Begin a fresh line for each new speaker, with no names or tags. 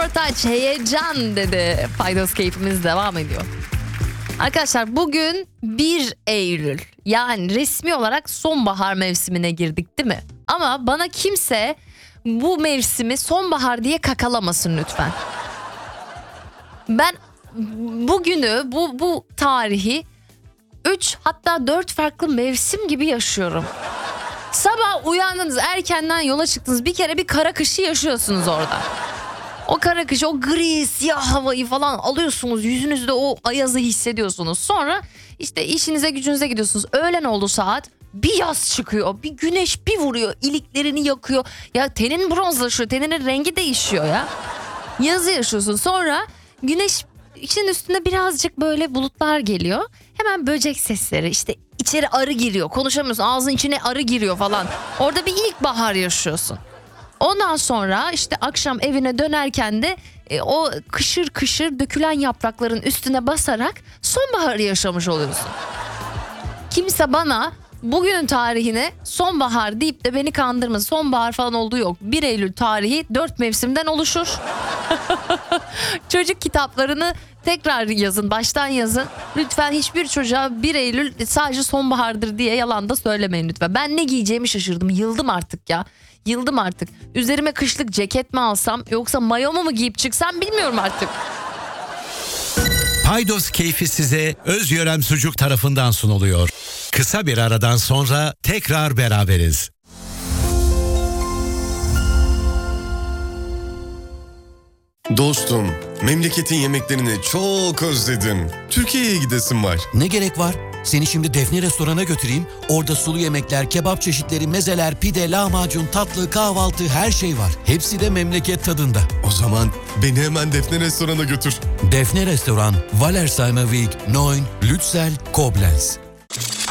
Ortaç heyecan dedi. Faydos keyfimiz devam ediyor. Arkadaşlar bugün 1 Eylül. Yani resmi olarak sonbahar mevsimine girdik değil mi? Ama bana kimse bu mevsimi sonbahar diye kakalamasın lütfen. Ben bugünü, bu tarihi 3 hatta 4 farklı mevsim gibi yaşıyorum. Sabah uyandınız, erkenden yola çıktınız, bir kere bir kara kışı yaşıyorsunuz orada. O kara kış, o gri siyah havayı falan alıyorsunuz, yüzünüzde o ayazı hissediyorsunuz. Sonra işte işinize gücünüze gidiyorsunuz. Öğlen oldu saat, bir yaz çıkıyor, bir güneş bir vuruyor, iliklerini yakıyor. Ya tenin bronzlaşıyor, teninin rengi değişiyor ya. Yazı yaşıyorsun, sonra güneş için üstünde birazcık böyle bulutlar geliyor. Hemen böcek sesleri, işte içeri arı giriyor, konuşamıyorsun, ağzın içine arı giriyor falan. Orada bir ilkbahar yaşıyorsun. Ondan sonra işte akşam evine dönerken de o kışır kışır dökülen yaprakların üstüne basarak sonbaharı yaşamış oluyorsun. Kimse bana bugünün tarihine sonbahar deyip de beni kandırmasın. Sonbahar falan olduğu yok. 1 Eylül tarihi 4 mevsimden oluşur. Çocuk kitaplarını tekrar yazın, baştan yazın. Lütfen hiçbir çocuğa 1 Eylül sadece sonbahardır diye yalan da söylemeyin lütfen. Ben ne giyeceğimi şaşırdım. Yıldım artık ya. Yıldım artık. Üzerime kışlık ceket mi alsam yoksa mayomu mu giyip çıksam bilmiyorum artık.
Paydos keyfi size Özyörem Sucuk tarafından sunuluyor. Kısa bir aradan sonra tekrar beraberiz.
Dostum, memleketin yemeklerini çok özledim. Türkiye'ye gidesim var.
Ne gerek var? Seni şimdi Defne restorana götüreyim. Orada sulu yemekler, kebap çeşitleri, mezeler, pide, lahmacun, tatlı, kahvaltı her şey var. Hepsi de memleket tadında.
O zaman beni hemen Defne restorana götür.
Defne Restoran, Wallersheimer Weg 9, Lützel, Koblenz.